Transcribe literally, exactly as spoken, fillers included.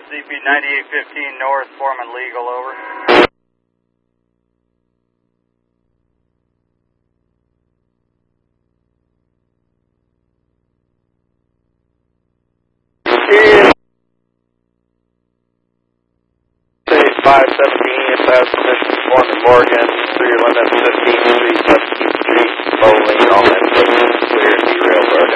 C P ninety-eight fifteen North, Foreman Legal, over. five seventeen, pass permission, Foreman Morgan, through your limit